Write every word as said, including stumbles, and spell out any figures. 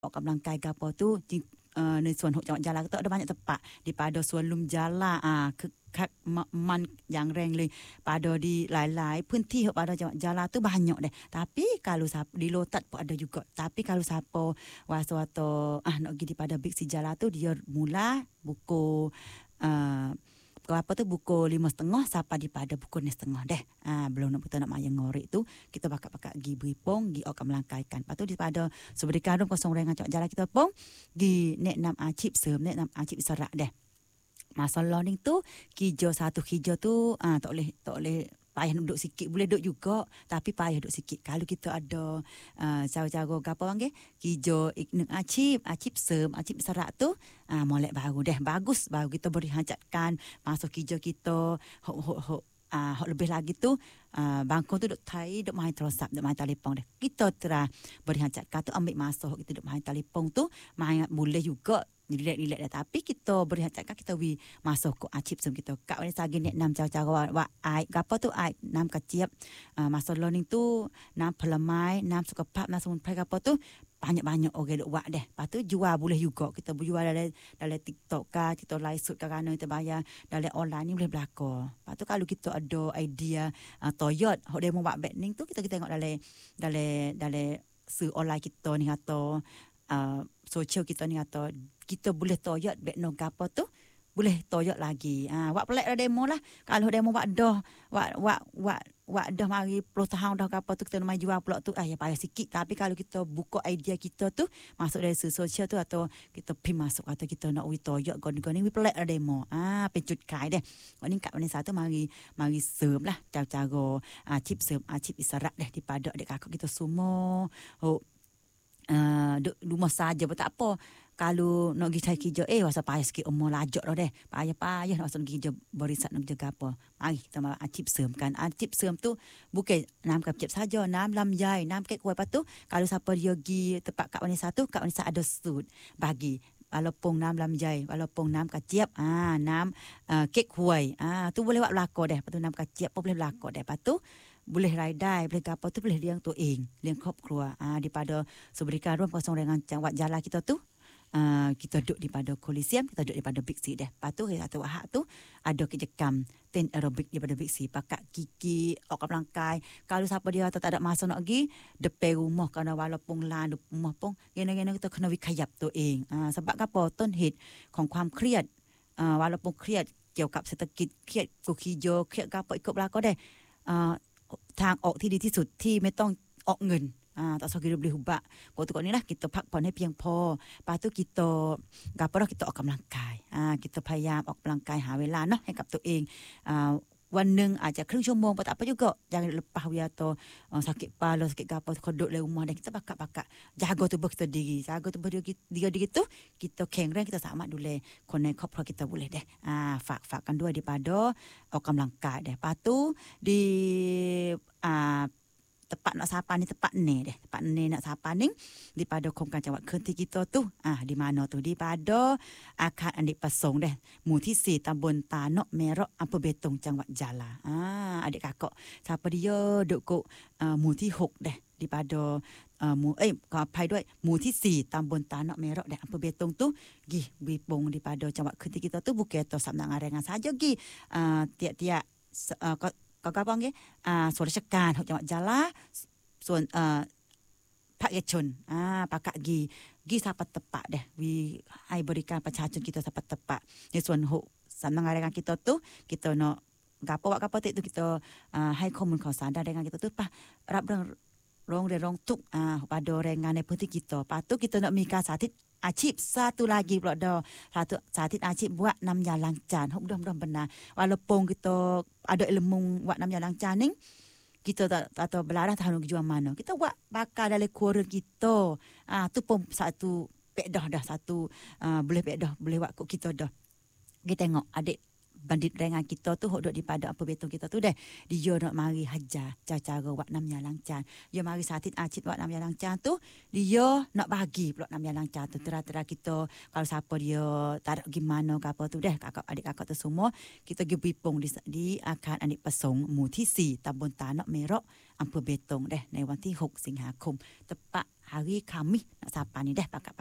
ออกกำลังกายกับtuในส่วนหกจังหวัดยะลาก็ada banyak tempat di pada Sualum Jala อ่าคึกคักมันอย่างแรงเลย pada di หลายๆพื้นที่ pada จังหวัดยะลาtu banyak deh tapi kalau di Lotat pun ada juga tapi kalau siapa was-wato ah nak pergi di pada Big C Jala tu dia mula pukul uh, pukul apa tu pukul lima setengah sampai di pada pukul enam setengah deh. Ah belum nak betul nak mayang ngorek tu kita bakal-bakal gi beripong gi ok melangkaikan. Lepas tu di pada Subri Karum kosong rengan cak jalan kita pong gi nek nam acip sem nek nam acip isarak deh. Masalah ni tu kijo satu kijo tu ah tak boleh tak boleh payah duduk sikit boleh duduk juga tapi payah duduk sikit kalau kita ada uh, cara-cara gapo panggil kijo iknek acip acip sem acip serak tu uh, molek baru deh bagus baru kita beri hajatkan masuk kijo kita hok hok hok uh, hok lebih lagi tu uh, bangkong tu duk tai duk main telefon duk main telefon deh kita terah beri hajatkan tu ambil masuk kita duk main telefon tu main boleh juga relax-relax dah tapi kita beri hajatkan kita wi masuk ke acip sem kita kak ni sagi nek nam cara-cara wa ai gapo tu ai nam keciap uh, masa learning tu nam pelemai nam sukapat nam sembunyi gapo tu banyak-banyak orang duk buat deh. Lepas tu jual boleh juga kita jual dalam dalam TikTok ka kita live shoot kerana kita bayar dalam online ni boleh berlaku. Lepas tu kalau kita ada idea uh, toyot hok demo buat backning tu kita kita tengok dalam dalam dalam su online kita ni atau uh, social kita ni atau kita boleh toyot back no gapo tu boleh toyot lagi. Ah, wak pelak dah demo lah. Kalau demo wak dah wak wak wak wak dah mari sepuluh tahun dah gapo tu kita nak jual pula tu ah ya payah sikit tapi kalau kita buka idea kita tu masuk dari social tu atau kita pi masuk atau kita nak wi toyot goni-goni wi pelak dah demo. Ah, pencut kai deh. Wak ni kat mana satu mari mari serve lah cara-cara ah chip serve ah chip isarak deh di pada adik kakak kita semua. Oh Uh, duk rumah saja pun tak apa. Kalau nak pergi cari kerja, eh wasa payah sikit umur lajak dah deh. Payah-payah nak pergi kerja barisan nak kerja apa. Mari kita makan acip sem kan. Acip sem tu bukan nam kap saja, nam lamjai, nam kek kuih patu. Kalau siapa dia pergi tempat kat Wanisa tu, kat Wanisa ada sud bagi. Walaupun nam lamjai, walaupun nam keciap, ah nam uh, kek kuih. Ah tu boleh buat belako deh. Lepas tu nam keciap pun boleh belako deh. Lepas tu boleh raidai, boleh apa tu boleh ลี้ยง ตัวเอง เลี้ยง ครอบครัว ah di pada Subri Karum kosong dengan Jawa Jala kita tu uh, kita duduk di pada Coliseum kita duduk di pada Big C deh. Lepas tu hari satu Ahad tu ada kejekam ten aerobik di pada Big C pakat kiki ok melangkai kalau siapa dia tak ada masa nak pergi depan rumah kerana walaupun lan rumah pun gena-gena kita kena wikayap ตัวเอง ah sebab apa ต้นเหตุของความเครียด uh, walaupun เครียดเกี่ยวกับเศรษฐกิจเครียดกูขี้โยเครียดกับikut belako deh uh,ทางออกที่ดีที่สุดที่ไม่ต้องออกเงินอ่าtak usah kita beli hubak. Waktu kau ni lah kita พักผ่อนให้เพียงพอ Lepas tu kita gapo dah kita ออกกำลังกาย อ่า kita พยายามออกกำลังกายหาเวลาเนาะให้กับตัวเอง อ่า วันนึงอาจจะครึ่งชั่วโมง tak apa juga jangan lepas we atau uh, sakit kepala sakit gapo kau duduk dalam rumah dan kita bakak-bakak jaga tubuh kita diri jaga tubuh diri diri tu kita แข็งแรง kita สามารถดูแลคนในครอบครัว kita boleh deh อ่า ฝากๆกันด้วย daripada ออกกำลังกาย deh. Lepas tu di uh, tempat nak sapa ni tempat ni deh tempat ni nak sapa ni di pada Kongkan Jawa Kenti kita tu ah di mana tu di pada Akan Adik Pasong deh หมู่ที่ สี่ ตำบลตาเนาะ Merok อำเภอเบตงจังหวัดยะลา ah adik kakak siapa dia duk kok uh, หมู่ที่ หก deh di pada uh, หมู่เอ้ยขออภัยด้วยหมู่ที่ สี่ ตำบลตาเนาะ Merok deh อำเภอเบตงtu gi bipong di pada Jawa Kenti kita tu bukan to samnang arengan saja gi uh, tiap-tiap uh,ก็ก็ป้องงี้อ่าส่วนราชการของจังหวัดยะลาส่วนเอ่อภาคเอกชนอ่าประกาศกีกีสัพพะตะปะเด้วีให้บริการประชาชน kita sapat tepat ในส่วนหกสำนักงานรายการ kita tu kita nak gapo wak gapo tu kita uh, ให้ข้อมูลข่าวสารด้านรายงาน kita tu ป่ะรับเรื่องร้องเรียนร้องทุกข์อ่า pada แรงงานในพื้นที่ kita ป่ะtu kita nak มีการสาธิตอาชีพ satu lagi pula dah satu สาธิตอาชีพ buat namnya langcan mudah-mudahan benar walaupun kita ada ilmu buat namnya langcan ni kita tak atau belarang tahu jual mana kita buat bakal dalam keluarga kita ah tu pun satu pedah dah satu uh, boleh pedah boleh buat kok kita dah kita tengok adik bandit rengan kita tu hok duk di pada apa betong kita tu deh. Dia nak mari hajar cara-cara wak nam yalang can. Dia mari satit acit wak nam yalang can tu, dia nak bagi pula nam yalang can tu. Tera-tera kita kalau siapa dia tak ada gimana ke apa tu deh, kakak adik kakak tu semua kita gi bipung di di akan adik pasong muที่สี่ ตำบลตาเนาะเมเราะ อำเภอเบตงเด้ในวันที่หกสิงหาคม tepat hari Khamis nak sapa ni dah pakak